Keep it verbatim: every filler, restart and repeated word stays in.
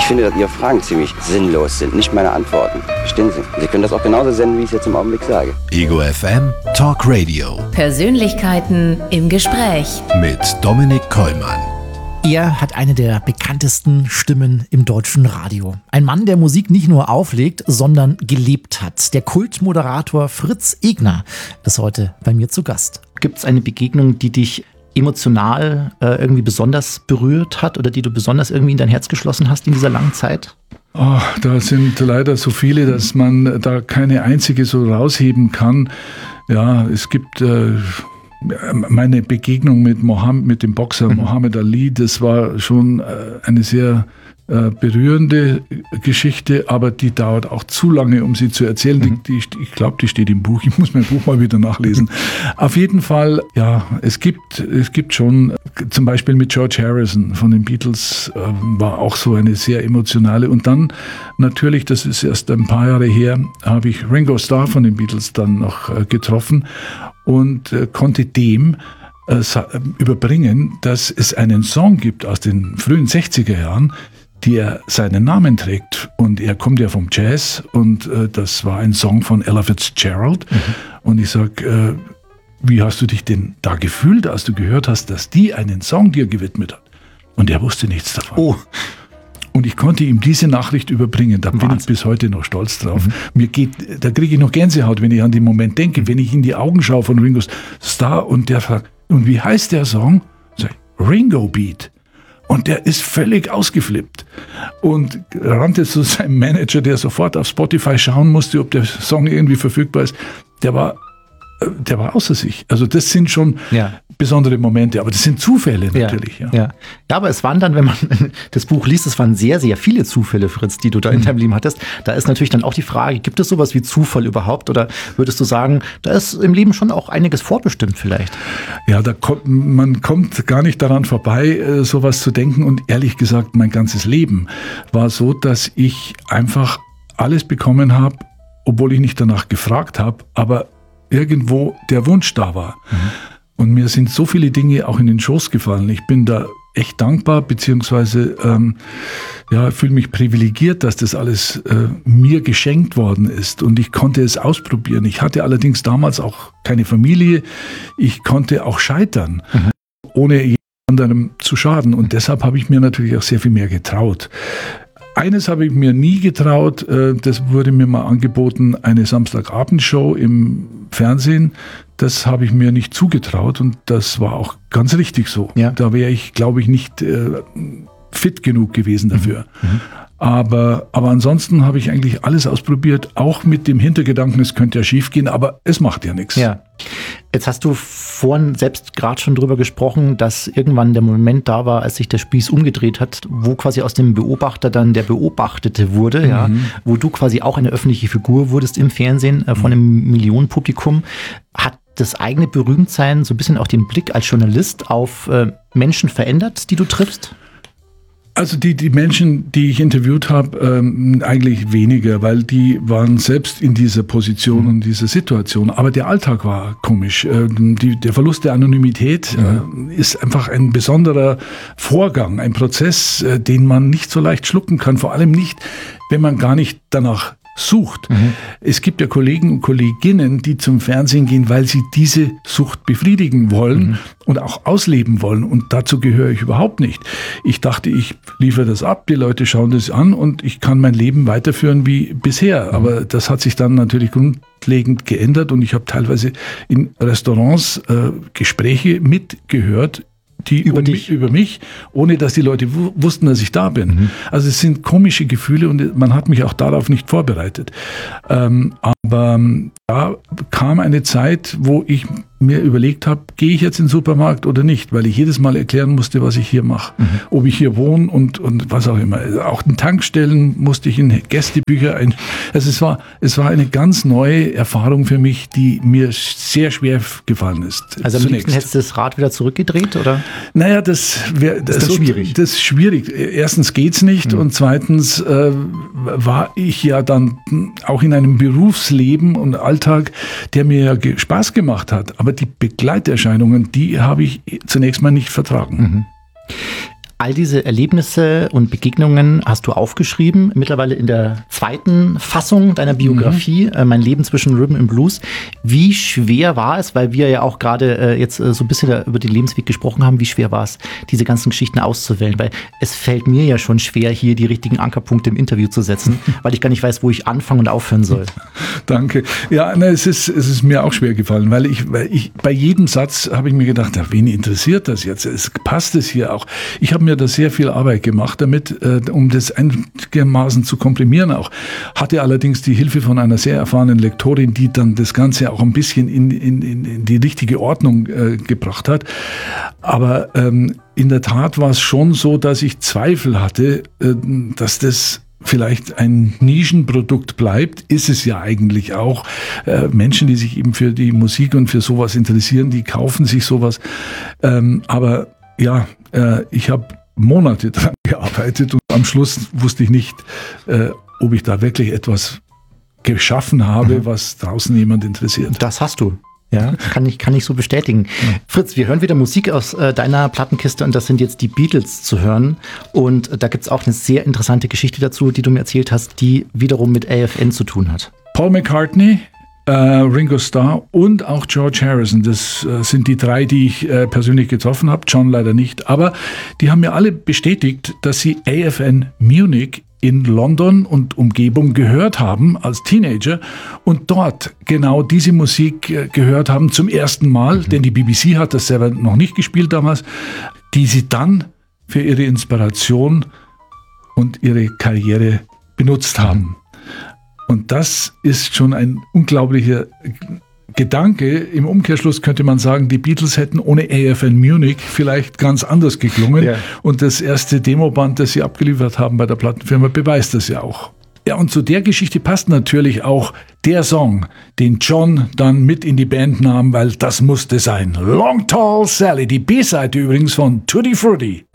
Ich finde, dass Ihre Fragen ziemlich sinnlos sind, nicht meine Antworten. Verstehen Sie? Sie können das auch genauso senden, wie ich es jetzt im Augenblick sage. Ego F M Talk Radio. Persönlichkeiten im Gespräch. Mit Dominik Kollmann. Er hat eine der bekanntesten Stimmen im deutschen Radio. Ein Mann, der Musik nicht nur auflegt, sondern gelebt hat. Der Kultmoderator Fritz Egner ist heute bei mir zu Gast. Gibt es eine Begegnung, die dich emotional äh, irgendwie besonders berührt hat oder die du besonders irgendwie in dein Herz geschlossen hast in dieser langen Zeit? Oh, da sind leider so viele, dass man da keine einzige so rausheben kann. Ja, es gibt äh, meine Begegnung mit Mohammed, mit dem Boxer mhm. Muhammad Ali, das war schon äh, eine sehr äh, berührende Geschichte, aber die dauert auch zu lange, um sie zu erzählen. Mhm. Die, die, ich glaube, die steht im Buch. Ich muss mein Buch mal wieder nachlesen. Auf jeden Fall, ja, es gibt, es gibt schon, zum Beispiel mit George Harrison von den Beatles, äh, war auch so eine sehr emotionale. Und dann natürlich, das ist erst ein paar Jahre her, habe ich Ringo Starr von den Beatles dann noch äh, getroffen und äh, konnte dem äh, überbringen, dass es einen Song gibt aus den frühen sechziger Jahren, der seinen Namen trägt. Und er kommt ja vom Jazz und äh, das war ein Song von Ella Fitzgerald. Mhm. Und ich sage, äh, wie hast du dich denn da gefühlt, als du gehört hast, dass die einen Song dir gewidmet hat? Und er wusste nichts davon. Oh. Und ich konnte ihm diese Nachricht überbringen. Da Wahnsinn. Bin ich bis heute noch stolz drauf. Mhm. Mir geht, da kriege ich noch Gänsehaut, wenn ich an den Moment denke, mhm. wenn ich in die Augen schaue von Ringo Starr und der fragt, und wie heißt der Song? Sag ich, Ringo Beat. Und der ist völlig ausgeflippt und rannte zu seinem Manager, der sofort auf Spotify schauen musste, ob der Song irgendwie verfügbar ist. Der war, der war außer sich. Also das sind schon ja. besondere Momente, aber das sind Zufälle natürlich. Ja, ja. Ja. ja, aber es waren dann, wenn man das Buch liest, es waren sehr, sehr viele Zufälle, Fritz, die du da in deinem Leben hattest. Da ist natürlich dann auch die Frage, gibt es sowas wie Zufall überhaupt? Oder würdest du sagen, da ist im Leben schon auch einiges vorbestimmt vielleicht? Ja, da kommt, man kommt gar nicht daran vorbei, sowas zu denken. Und ehrlich gesagt, mein ganzes Leben war so, dass ich einfach alles bekommen habe, obwohl ich nicht danach gefragt habe, aber irgendwo der Wunsch da war. Mhm. Und mir sind so viele Dinge auch in den Schoß gefallen. Ich bin da echt dankbar, beziehungsweise ähm, ja, fühle mich privilegiert, dass das alles äh, mir geschenkt worden ist und ich konnte es ausprobieren. Ich hatte allerdings damals auch keine Familie. Ich konnte auch scheitern, mhm. ohne jemand anderem zu schaden. Und deshalb habe ich mir natürlich auch sehr viel mehr getraut. Eines habe ich mir nie getraut, das wurde mir mal angeboten, eine Samstagabendshow im Fernsehen. Das habe ich mir nicht zugetraut und das war auch ganz richtig so. Ja. Da wäre ich, glaube ich, nicht äh, fit genug gewesen dafür. Mhm. Aber, aber ansonsten habe ich eigentlich alles ausprobiert, auch mit dem Hintergedanken, es könnte ja schief gehen, aber es macht ja nichts. Ja. Jetzt hast du vorhin selbst gerade schon drüber gesprochen, dass irgendwann der Moment da war, als sich der Spieß umgedreht hat, wo quasi aus dem Beobachter dann der Beobachtete wurde, mhm. ja, wo du quasi auch eine öffentliche Figur wurdest im Fernsehen äh, von einem Millionenpublikum. Hat das eigene Berühmtsein so ein bisschen auch den Blick als Journalist auf äh, Menschen verändert, die du triffst? Also die, die Menschen, die ich interviewt habe, ähm, eigentlich weniger, weil die waren selbst in dieser Position und dieser Situation. Aber der Alltag war komisch. Ähm, die, der Verlust der Anonymität mhm. äh, ist einfach ein besonderer Vorgang, ein Prozess, äh, den man nicht so leicht schlucken kann. Vor allem nicht, wenn man gar nicht danach sucht. Mhm. Es gibt ja Kollegen und Kolleginnen, die zum Fernsehen gehen, weil sie diese Sucht befriedigen wollen mhm. und auch ausleben wollen. Und dazu gehöre ich überhaupt nicht. Ich dachte, ich liefere das ab, die Leute schauen das an und ich kann mein Leben weiterführen wie bisher. Mhm. Aber das hat sich dann natürlich grundlegend geändert und ich habe teilweise in Restaurants äh, Gespräche mitgehört, die über, um dich. über mich, ohne dass die Leute w- wussten, dass ich da bin. Mhm. Also es sind komische Gefühle und man hat mich auch darauf nicht vorbereitet. Ähm, aber da kam eine Zeit, wo ich mir überlegt habe, gehe ich jetzt in den Supermarkt oder nicht, weil ich jedes Mal erklären musste, was ich hier mache, mhm. ob ich hier wohne und, und was auch immer. Auch den Tankstellen musste ich in Gästebücher ein. Also es war, es war eine ganz neue Erfahrung für mich, die mir sehr schwer gefallen ist. Also am liebsten hättest du das Rad wieder zurückgedreht, oder? Naja, das wäre das, das ist schwierig. Das ist schwierig. Erstens geht's nicht mhm. und zweitens äh, war ich ja dann auch in einem Berufsleben und Alltag, der mir ja ge- Spaß gemacht hat. Aber die Begleiterscheinungen, die habe ich zunächst mal nicht vertragen. Mhm. All diese Erlebnisse und Begegnungen hast du aufgeschrieben, mittlerweile in der zweiten Fassung deiner Biografie, mhm. äh, Mein Leben zwischen Rhythm and Blues. Wie schwer war es, weil wir ja auch gerade äh, jetzt äh, so ein bisschen über den Lebensweg gesprochen haben, wie schwer war es, diese ganzen Geschichten auszuwählen? Weil es fällt mir ja schon schwer, hier die richtigen Ankerpunkte im Interview zu setzen, weil ich gar nicht weiß, wo ich anfangen und aufhören soll. Danke. Ja, ne, es ist, es ist mir auch schwer gefallen, weil ich, weil ich bei jedem Satz habe ich mir gedacht, ja, wen interessiert das jetzt? Es passt es hier auch. Ich habe mir da sehr viel Arbeit gemacht damit, äh, um das einigermaßen zu komprimieren auch. Hatte allerdings die Hilfe von einer sehr erfahrenen Lektorin, die dann das Ganze auch ein bisschen in, in, in die richtige Ordnung äh, gebracht hat. Aber ähm, in der Tat war es schon so, dass ich Zweifel hatte, äh, dass das vielleicht ein Nischenprodukt bleibt, ist es ja eigentlich auch. Äh, Menschen, die sich eben für die Musik und für sowas interessieren, die kaufen sich sowas. Ähm, aber ja, äh, ich habe Monate daran gearbeitet und am Schluss wusste ich nicht, äh, ob ich da wirklich etwas geschaffen habe, mhm. was draußen jemand interessiert. Das hast du. Ja, kann ich, kann ich so bestätigen. Ja. Fritz, wir hören wieder Musik aus äh, deiner Plattenkiste und das sind jetzt die Beatles zu hören. Und äh, da gibt's auch eine sehr interessante Geschichte dazu, die du mir erzählt hast, die wiederum mit A F N zu tun hat. Paul McCartney, äh, Ringo Starr und auch George Harrison. Das äh, sind die drei, die ich äh, persönlich getroffen habe. John leider nicht. Aber die haben mir alle bestätigt, dass sie A F N Munich in London und Umgebung gehört haben als Teenager und dort genau diese Musik äh, gehört haben zum ersten Mal, mhm. denn die B B C hat das selber noch nicht gespielt damals, die sie dann für ihre Inspiration und ihre Karriere benutzt haben. Und das ist schon ein unglaublicher Gedanke. Im Umkehrschluss könnte man sagen, die Beatles hätten ohne A F N Munich vielleicht ganz anders geklungen. Ja. Und das erste Demoband, das sie abgeliefert haben bei der Plattenfirma, beweist das ja auch. Ja, und zu der Geschichte passt natürlich auch der Song, den John dann mit in die Band nahm, weil das musste sein. Long Tall Sally, die B-Seite übrigens von Tutti Frutti.